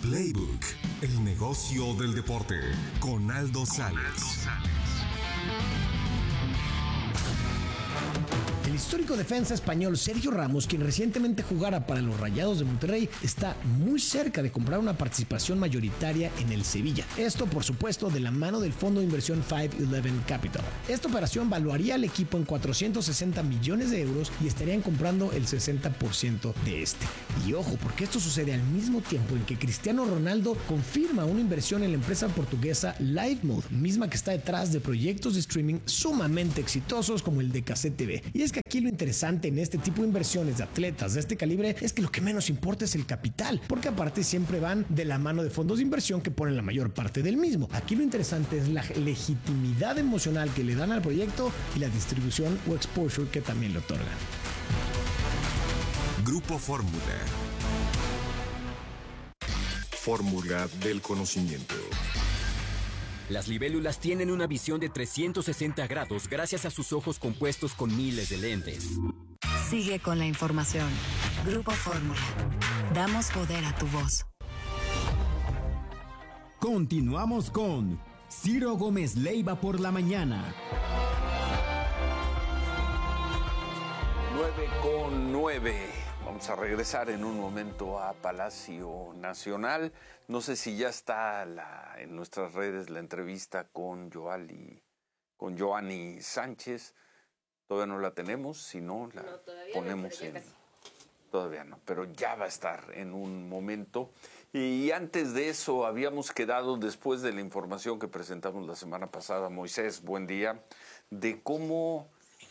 Playbook, el negocio del deporte, con Aldo Sales. El histórico defensa español Sergio Ramos, quien recientemente jugara para los Rayados de Monterrey, está muy cerca de comprar una participación mayoritaria en el Sevilla. Esto, por supuesto, de la mano del fondo de inversión 511 Capital. Esta operación valuaría al equipo en 460 millones de euros y estarían comprando el 60% de este. Y ojo, porque esto sucede al mismo tiempo en que Cristiano Ronaldo confirma una inversión en la empresa portuguesa LiveMode, misma que está detrás de proyectos de streaming sumamente exitosos como el de Cassette TV. Y es que aquí lo interesante en este tipo de inversiones de atletas de este calibre es que lo que menos importa es el capital, porque aparte siempre van de la mano de fondos de inversión que ponen la mayor parte del mismo. Aquí lo interesante es la legitimidad emocional que le dan al proyecto y la distribución o exposure que también le otorgan. Grupo Fórmula. Fórmula del conocimiento. Las libélulas tienen una visión de 360 grados gracias a sus ojos compuestos con miles de lentes. Sigue con la información. Grupo Fórmula. Damos poder a tu voz. Continuamos con Ciro Gómez Leiva por la mañana. 9:09. Vamos a regresar en un momento a Palacio Nacional. No sé si ya está en nuestras redes la entrevista con Joanny Sánchez. Todavía no la tenemos, si no la ponemos en... Todavía no, pero ya va a estar en un momento. Y antes de eso habíamos quedado, después de la información que presentamos la semana pasada, Moisés, buen día, de cómo...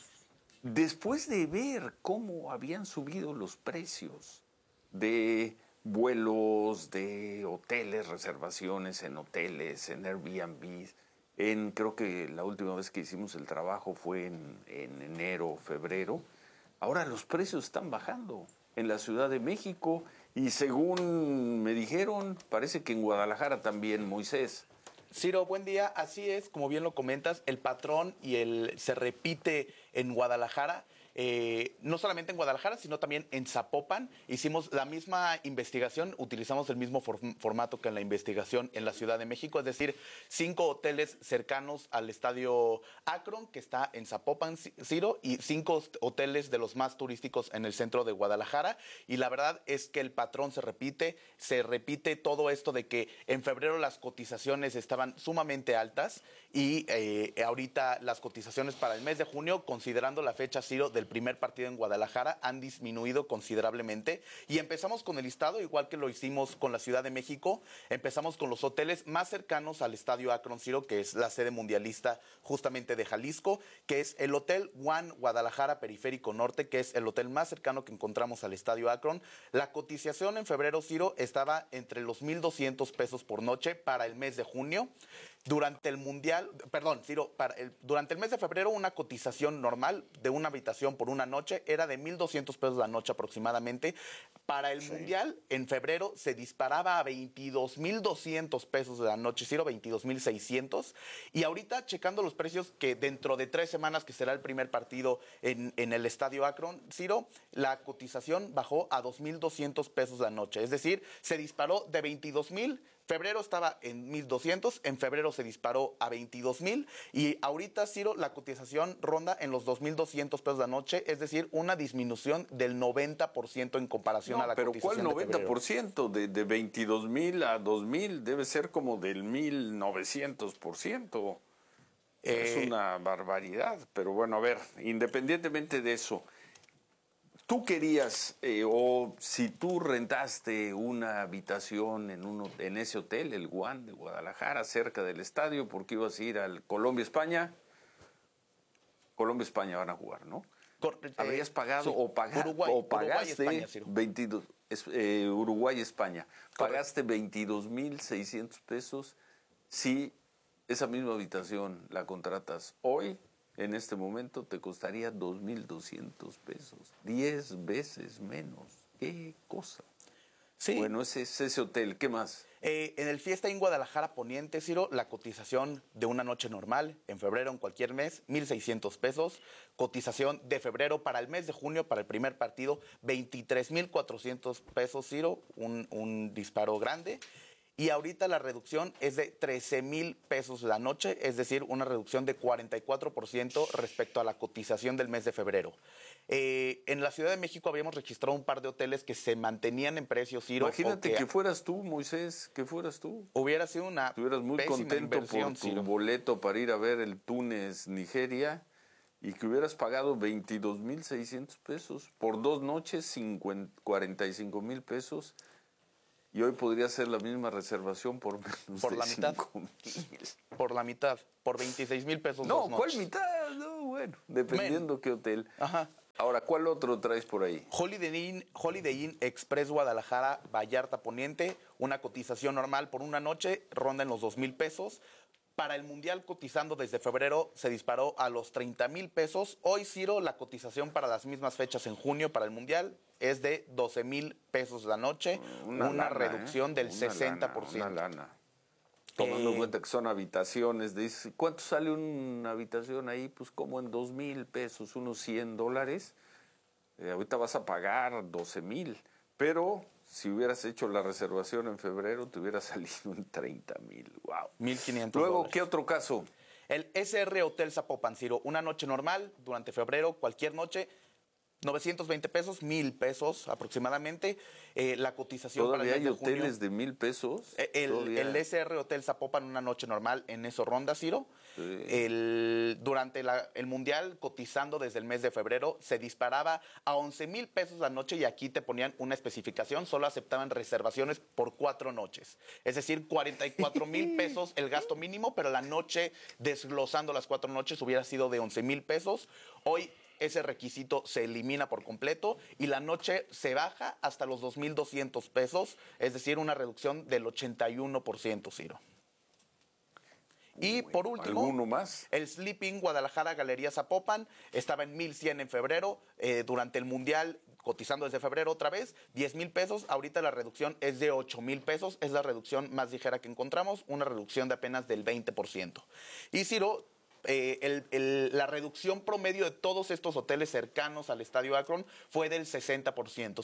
Después de ver cómo habían subido los precios de vuelos, de hoteles, reservaciones en hoteles, en Airbnb, creo que la última vez que hicimos el trabajo fue en enero, febrero, ahora los precios están bajando en la Ciudad de México y según me dijeron, parece que en Guadalajara también, Moisés. Ciro, buen día. Así es, como bien lo comentas, el patrón se repite en Guadalajara. No solamente en Guadalajara, sino también en Zapopan. Hicimos la misma investigación, utilizamos el mismo formato que en la investigación en la Ciudad de México, es decir, 5 hoteles cercanos al estadio Akron, que está en Zapopan, Ciro, y 5 hoteles de los más turísticos en el centro de Guadalajara. Y la verdad es que el patrón se repite todo esto de que en febrero las cotizaciones estaban sumamente altas y ahorita las cotizaciones para el mes de junio, considerando la fecha, Ciro, del primer partido en Guadalajara, han disminuido considerablemente. Y empezamos con el listado, igual que lo hicimos con la Ciudad de México. Empezamos con los hoteles más cercanos al estadio Akron, Ciro, que es la sede mundialista justamente de Jalisco, que es el Hotel One Guadalajara Periférico Norte, que es el hotel más cercano que encontramos al estadio Akron. La cotización en febrero, Ciro, estaba entre los 1,200 pesos por noche para el mes de junio. Durante el mundial, perdón, Ciro, durante el mes de febrero una cotización normal de una habitación por una noche era de 1,200 pesos la noche aproximadamente. Para el mundial, en febrero se disparaba a 22,200 pesos de la noche, Ciro, 22,600. Y ahorita, checando los precios, que dentro de 3 semanas, que será el primer partido en el estadio Akron, Ciro, la cotización bajó a 2,200 pesos la noche. Es decir, se disparó de 22,000. Febrero estaba en 1,200, en febrero se disparó a 22,000 y ahorita, Ciro, la cotización ronda en los 2,200 pesos la noche, es decir, una disminución del 90% en comparación a la cotización de febrero. ¿Pero cuál 90%? De 22,000 a 2,000 debe ser como del 1,900%. Es una barbaridad, pero bueno, a ver, independientemente de eso, tú querías, o si tú rentaste una habitación en ese hotel, el One de Guadalajara, cerca del estadio, porque ibas a ir al Colombia-España. Colombia-España van a jugar, ¿no? ¿Habrías pagado o pagaste España, 22, Uruguay-España? ¿Pagaste 22,600 pesos si esa misma habitación la contratas hoy? En este momento te costaría 2,200 pesos, 10 veces menos. ¿Qué cosa? Sí. Bueno, ese es ese hotel. ¿Qué más? En el Fiesta Inn Guadalajara Poniente, Ciro, la cotización de una noche normal en febrero, en cualquier mes, 1,600 pesos. Cotización de febrero para el mes de junio, para el primer partido, 23,400 pesos, Ciro, un disparo grande. Y ahorita la reducción es de 13,000 pesos la noche, es decir, una reducción de 44% respecto a la cotización del mes de febrero. En la Ciudad de México habíamos registrado un par de hoteles que se mantenían en precios, Ciro. Imagínate que fueras tú, Moisés, que fueras tú. Hubiera sido una Estuvieras muy pésima contento inversión, por tu Ciro. boleto para ir a ver el Túnez-Nigeria y que hubieras pagado 22,600 pesos por 2 noches, 45,000 pesos. Y hoy podría ser la misma reservación por menos Por de la mitad. 5,000. Por la mitad, por 26,000 pesos. No, 2 ¿cuál noches. mitad? No, bueno, dependiendo qué hotel. Ajá. Ahora, ¿cuál otro traes por ahí? Holiday Inn Express Guadalajara, Vallarta Poniente, una cotización normal por una noche, ronda en los 2,000 pesos. Para el Mundial, cotizando desde febrero, se disparó a los 30,000 pesos. Hoy, Ciro, la cotización para las mismas fechas en junio para el Mundial es de 12,000 pesos la noche, una lana, reducción del Una 60%. Lana, una lana. Tomando en cuenta que son habitaciones, dices, ¿cuánto sale una habitación ahí? Pues como en 2,000 pesos, unos $100. Ahorita vas a pagar 12,000, pero si hubieras hecho la reservación en febrero, te hubiera salido en 30,000. Wow. 1,500 Luego, dólares. ¿qué otro caso? El SR Hotel Zapopan, Ciro, una noche normal durante febrero, cualquier noche, 920 pesos, 1,000 pesos aproximadamente. La cotización para ¿Todavía el hay mes de junio. hoteles de 1,000 pesos? El SR Hotel Zapopan, una noche normal en eso ronda, Ciro. Sí. Durante el Mundial, cotizando desde el mes de febrero, se disparaba a 11,000 pesos la noche y aquí te ponían una especificación, solo aceptaban reservaciones por 4 noches. Es decir, 44,000 pesos el gasto mínimo, pero la noche, desglosando las 4 noches, hubiera sido de 11,000 pesos. Hoy ese requisito se elimina por completo y la noche se baja hasta los 2,200 pesos, es decir, una reducción del 81%, Ciro. Y por último, ¿alguno más? el Sleeping Guadalajara Galería Zapopan estaba en 1,100 en febrero, durante el Mundial, cotizando desde febrero otra vez, 10,000 pesos, ahorita la reducción es de 8,000 pesos, es la reducción más ligera que encontramos, una reducción de apenas del 20%. Y Ciro, la reducción promedio de todos estos hoteles cercanos al Estadio Akron fue del 60%,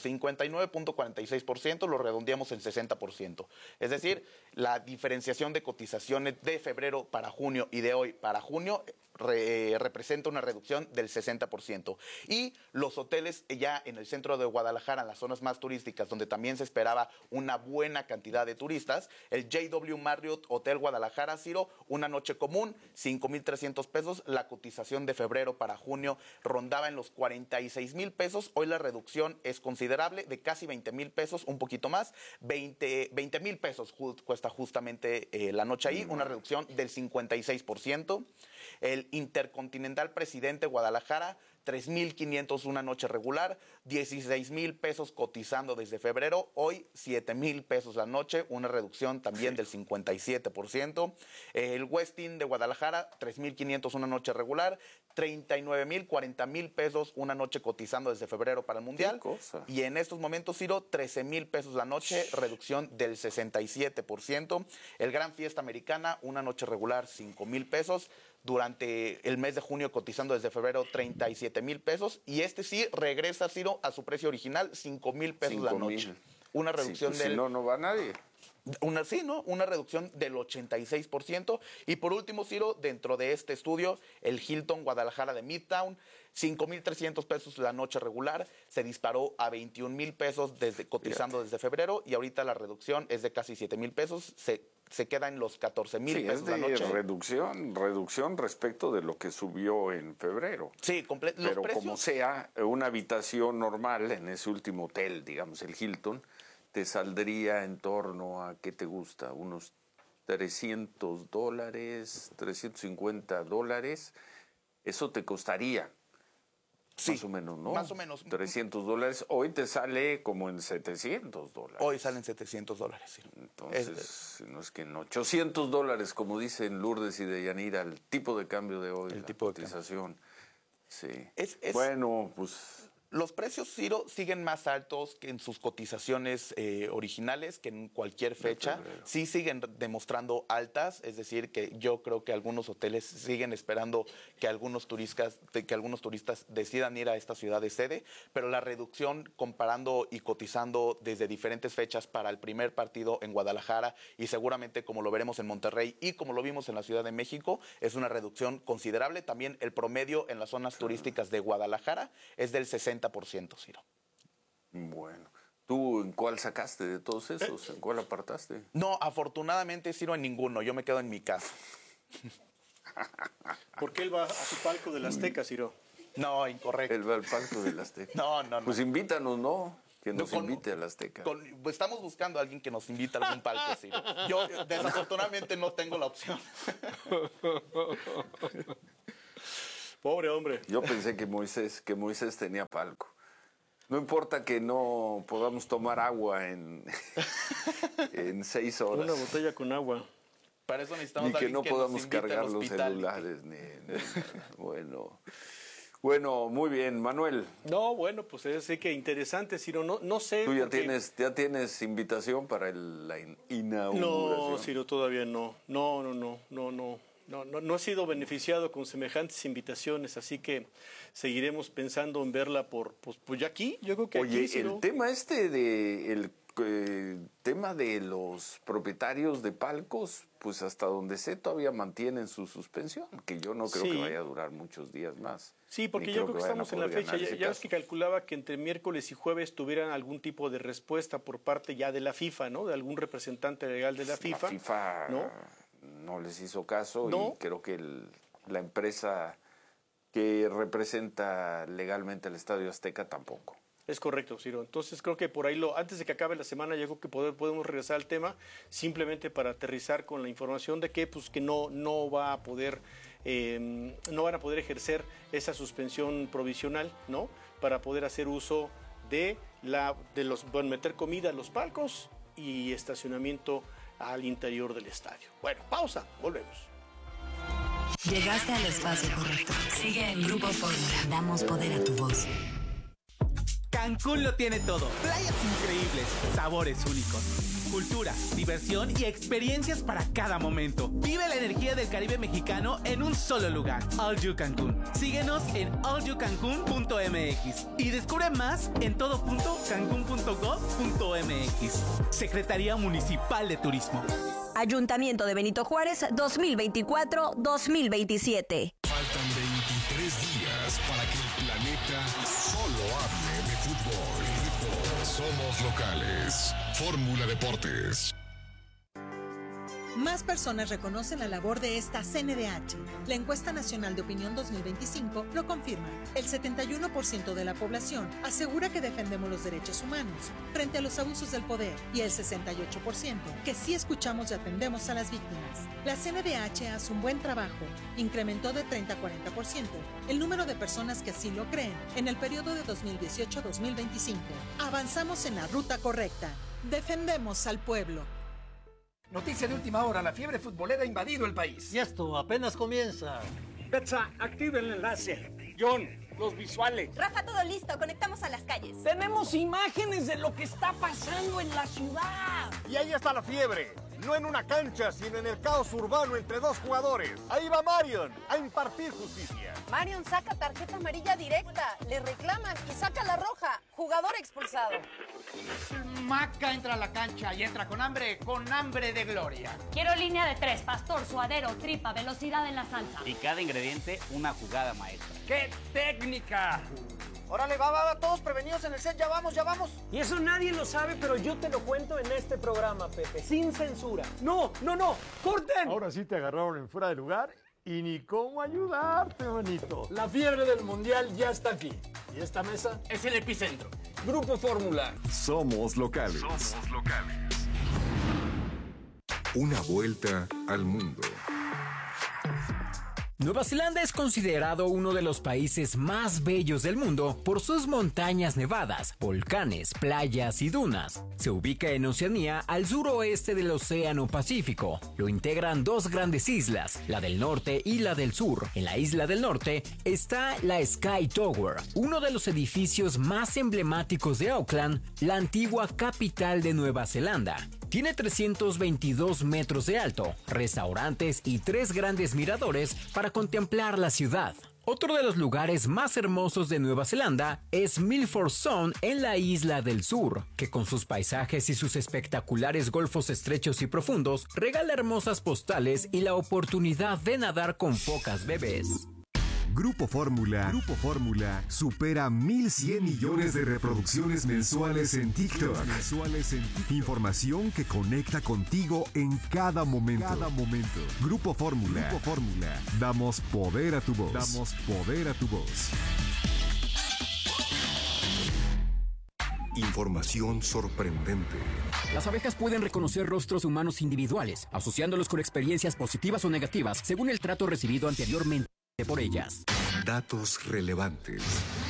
59.46%, lo redondeamos en 60%. Es decir, la diferenciación de cotizaciones de febrero para junio y de hoy para junio representa una reducción del 60%. Y los hoteles ya en el centro de Guadalajara, en las zonas más turísticas, donde también se esperaba una buena cantidad de turistas, el JW Marriott Hotel Guadalajara, Ciro, una noche común, 5,300 pesos. La cotización de febrero para junio rondaba en los 46,000 pesos. Hoy la reducción es considerable, de casi 20,000 pesos, un poquito más. 20,000 pesos cuesta justamente la noche ahí, una reducción del 56%. El Intercontinental Presidente Guadalajara, 3,500 una noche regular, 16,000 pesos cotizando desde febrero, hoy 7,000 pesos la noche, una reducción también del 57%. El Westin de Guadalajara, 3,500 una noche regular, 39,000, 40,000 pesos una noche cotizando desde febrero para el Mundial. ¿Qué cosa? Y en estos momentos, Ciro, 13,000 pesos la noche, reducción del 67%. El Gran Fiesta Americana, una noche regular, 5,000 pesos. Durante el mes de junio, cotizando desde febrero, 37,000 pesos. Y este sí regresa, Ciro, a su precio original, 5,000 pesos la noche. Una reducción Sí, pues, del... si no, no va nadie. Una reducción del 86%. Y por último, Ciro, dentro de este estudio, el Hilton Guadalajara de Midtown, 5,300 pesos la noche regular, se disparó a 21,000 pesos cotizando desde febrero y ahorita la reducción es de casi 7,000 pesos, se queda en los 14,000 pesos es de la noche. reducción respecto de lo que subió en febrero. Sí, pero como sea, una habitación normal en ese último hotel, digamos el Hilton, te saldría en torno a, ¿qué te gusta? Unos $300, $350. Eso te costaría. Sí, más o menos, ¿no? Más o menos. $300. Hoy te sale como en $700. Hoy salen $700, sí. Entonces, no es que en $800, como dicen Lourdes y Deyanira, el tipo de cambio de hoy, El la tipo de cotización. Sí. Es- Bueno, pues Los precios, Ciro, siguen más altos que en sus cotizaciones originales, que en cualquier fecha. Sí siguen demostrando altas, es decir, que yo creo que algunos hoteles siguen esperando que algunos turistas decidan ir a esta ciudad de sede, pero la reducción comparando y cotizando desde diferentes fechas para el primer partido en Guadalajara y seguramente como lo veremos en Monterrey y como lo vimos en la Ciudad de México, es una reducción considerable. También el promedio en las zonas turísticas de Guadalajara es del 60%, Ciro. Bueno. ¿Tú en cuál sacaste de todos esos? ¿En cuál apartaste? No, afortunadamente, Ciro, en ninguno. Yo me quedo en mi casa. ¿Por qué él va a su palco del Azteca, Ciro? No, incorrecto. Él va al palco del Azteca. No. Pues invítanos, ¿no? Que nos invite al Azteca. Pues estamos buscando a alguien que nos invite a algún palco, Ciro. Yo, desafortunadamente, no tengo la opción. Pobre hombre. Yo pensé que Moisés tenía palco. No importa que no podamos tomar agua en 6 horas. Una botella con agua. Para eso necesitamos ni que no podamos invite cargar los celulares. Bueno, muy bien, Manuel. No, bueno, pues sí que interesante, Ciro. No sé. ¿Tú ya tienes invitación para la inauguración? No, Ciro, todavía no. No he sido beneficiado con semejantes invitaciones, así que seguiremos pensando en verla pues ya aquí. Yo creo que oye, aquí, Ciro. El tema tema de los propietarios de palcos, pues hasta donde sé todavía mantienen su suspensión, que yo no creo que vaya a durar muchos días más. Sí, porque yo creo que estamos en la fecha. Ya ves que calculaba que entre miércoles y jueves tuvieran algún tipo de respuesta por parte ya de la FIFA, ¿no? De algún representante legal de la FIFA. La FIFA no les hizo caso y creo que la empresa que representa legalmente el Estadio Azteca tampoco. Es correcto, Ciro. Entonces creo que por ahí antes de que acabe la semana, yo creo que podemos regresar al tema, simplemente para aterrizar con la información de que no van a poder ejercer esa suspensión provisional, ¿no? Para poder hacer uso meter comida a los palcos y estacionamiento al interior del estadio. Bueno, pausa, volvemos. Llegaste al espacio correcto. Sigue en Grupo Fórmula. Damos poder a tu voz. Cancún lo tiene todo. Playas increíbles, sabores únicos, cultura, diversión y experiencias para cada momento. Vive la energía del Caribe mexicano en un solo lugar. All You Cancún. Síguenos en allyoucancun.mx y descubre más en todo.cancun.gov.mx. Secretaría Municipal de Turismo. Ayuntamiento de Benito Juárez 2024-2027. Faltan 23 días para que el planeta solo hable de fútbol. Somos locales. Fórmula Deportes. Más personas reconocen la labor de esta CNDH. La encuesta nacional de opinión 2025 lo confirma. El 71% de la población asegura que defendemos los derechos humanos frente a los abusos del poder y el 68% que sí escuchamos y atendemos a las víctimas. La CNDH hace un buen trabajo. Incrementó de 30 a 40% el número de personas que así lo creen en el periodo de 2018-2025. Avanzamos en la ruta correcta. Defendemos al pueblo. Noticia de última hora, la fiebre futbolera ha invadido el país. Y esto apenas comienza. Betsa, activa el enlace. John, los visuales. Rafa, todo listo, conectamos a las calles. Tenemos imágenes de lo que está pasando en la ciudad. Y ahí está la fiebre. No en una cancha, sino en el caos urbano entre dos jugadores. Ahí va Marion a impartir justicia. Marion saca tarjeta amarilla directa, le reclaman y saca la roja. Jugador expulsado. Maca entra a la cancha y entra con hambre de gloria. Quiero línea de 3, pastor, suadero, tripa, velocidad en la salsa. Y cada ingrediente, una jugada maestra. ¡Qué técnica! Órale, va, todos prevenidos en el set, ya vamos. Y eso nadie lo sabe, pero yo te lo cuento en este programa, Pepe, sin censura. No, ¡corten! Ahora sí te agarraron en fuera de lugar y ni cómo ayudarte, manito. La fiebre del mundial ya está aquí. Y esta mesa es el epicentro. Grupo Fórmula. Somos locales. Una vuelta al mundo. Nueva Zelanda es considerado uno de los países más bellos del mundo por sus montañas nevadas, volcanes, playas y dunas. Se ubica en Oceanía, al suroeste del Océano Pacífico. Lo integran dos grandes islas, la del norte y la del sur. En la isla del norte está la Sky Tower, uno de los edificios más emblemáticos de Auckland, la antigua capital de Nueva Zelanda. Tiene 322 metros de alto, restaurantes y 3 grandes miradores para contemplar la ciudad. Otro de los lugares más hermosos de Nueva Zelanda es Milford Sound en la isla del sur, que con sus paisajes y sus espectaculares golfos estrechos y profundos regala hermosas postales y la oportunidad de nadar con focas bebés. Grupo Fórmula supera 1,100 millones de reproducciones mensuales en TikTok. Información que conecta contigo en cada momento. Grupo Fórmula. Damos poder a tu voz. Información sorprendente. Las abejas pueden reconocer rostros humanos individuales, asociándolos con experiencias positivas o negativas según el trato recibido anteriormente por ellas. Datos relevantes.